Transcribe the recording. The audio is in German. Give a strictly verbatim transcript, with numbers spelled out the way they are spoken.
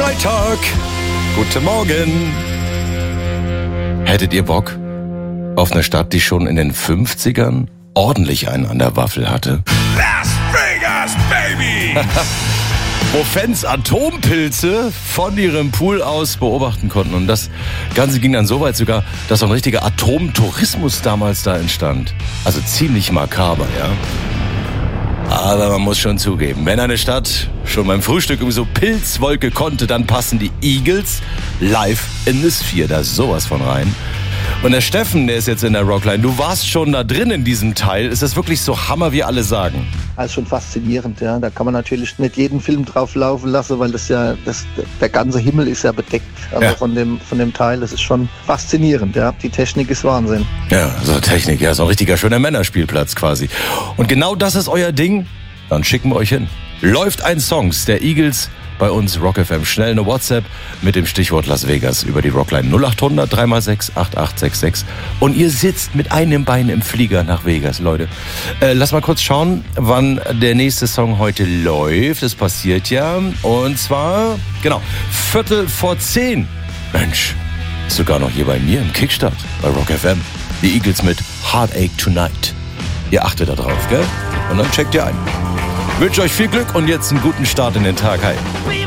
Freitag. Guten Morgen. Hättet ihr Bock auf eine Stadt, die schon in den fünfzigern ordentlich einen an der Waffel hatte? Las Vegas, baby! Wo Fans Atompilze von ihrem Pool aus beobachten konnten. Und das Ganze ging dann so weit sogar, dass so ein richtiger Atomtourismus damals da entstand. Also ziemlich makaber, ja. Aber man muss schon zugeben, wenn eine Stadt schon beim Frühstück um so Pilzwolke konnte, dann passen die Eagles live in the Sphere da sowas von rein. Und der Steffen, der ist jetzt in der Rockline. Du warst schon da drin in diesem Teil. Ist das wirklich so Hammer, wie alle sagen? Das ist schon faszinierend, ja. Da kann man natürlich nicht jeden Film drauf laufen lassen, weil das ja, das, der ganze Himmel ist ja bedeckt, also ja. von dem, von dem Teil. Das ist schon faszinierend, ja. Die Technik ist Wahnsinn. Ja, so Technik, ja, so ein richtiger schöner Männerspielplatz quasi. Und genau das ist euer Ding. Dann schicken wir euch hin. Läuft ein Songs der Eagles bei uns Rock F M. Schnell eine WhatsApp mit dem Stichwort Las Vegas über die Rockline null acht hundert drei mal sechs acht acht sechs sechs. Und ihr sitzt mit einem Bein im Flieger nach Vegas, Leute. Äh, lass mal kurz schauen, wann der nächste Song heute läuft. Es passiert ja. Und zwar, genau, Viertel vor zehn. Mensch, ist sogar noch hier bei mir im Kickstart bei Rock F M. Die Eagles mit Heartache Tonight. Ihr achtet da drauf, gell? Und dann checkt ihr ein. Wünsche euch viel Glück und jetzt einen guten Start in den Tag. Hi.